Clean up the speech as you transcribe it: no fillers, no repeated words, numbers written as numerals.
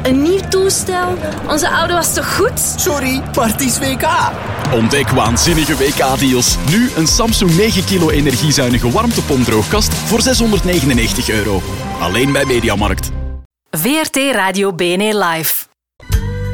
een nieuw toestel. Onze oude was toch goed? Sorry, maar het is WK. Ontdek waanzinnige WK-deals. Nu een Samsung 9 kilo energiezuinige warmtepompdroogkast voor €699. Alleen bij Mediamarkt. VRT Radio BNE Live.